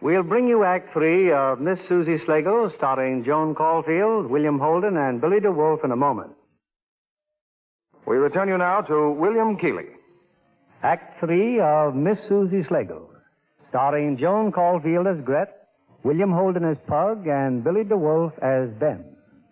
We'll bring you Act 3 of Miss Susie Schlegel, starring Joan Caulfield, William Holden, and Billy DeWolf in a moment. We return you now to William Keighley. Act 3 of Miss Susie Schlegel, starring Joan Caulfield as Gret, William Holden as Pug, and Billy DeWolf as Ben.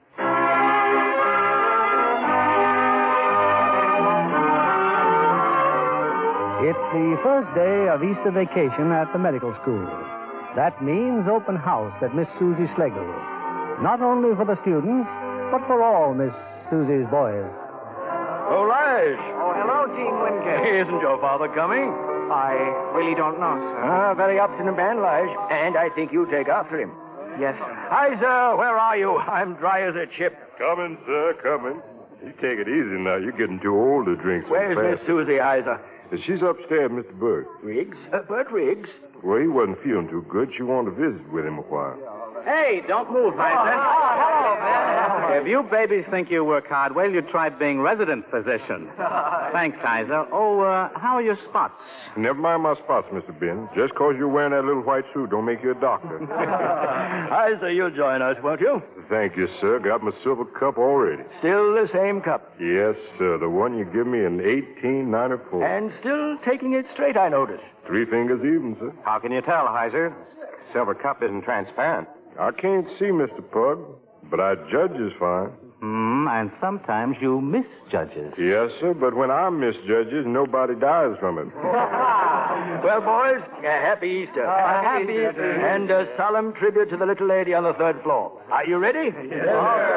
It's the first day of Easter vacation at the medical school. That means open house at Miss Susie Schlegel's. Not only for the students, but for all Miss Susie's boys. Oh, Lige. Oh, hello, Gene Wingate. Isn't your father coming? I really don't know, sir. Very obstinate man, Lige. And I think you take after him. Yes, sir. Hi, sir. Where are you? I'm dry as a chip. Coming, sir, coming. You take it easy now. You're getting too old to drink so Where's fast. Miss Susie Isa? She's upstairs, Mr. Burt. Riggs? Bert Riggs? Well, he wasn't feeling too good. She wanted to visit with him a while. Hey, don't move, Vincent. hello, Ben. If you babies think you work hard, well, you try being resident physician. Thanks, Isa. Oh, how are your spots? Never mind my spots, Mr. Ben. Just 'cause you're wearing that little white suit don't make you a doctor. Isa, you'll join us, won't you? Thank you, sir. Got my silver cup already. Still the same cup. Yes, sir. The one you give me in 1894. And still taking it straight, I notice. 3 fingers even, sir. How can you tell, Heiser? Silver cup isn't transparent. I can't see, Mr. Pug, but I judge is fine. And sometimes you misjudges. Yes, sir, but when I misjudges, nobody dies from it. Well, boys, a happy Easter. Happy Easter. And a solemn tribute to the little lady on the 3rd floor. Are you ready? Yes, sir.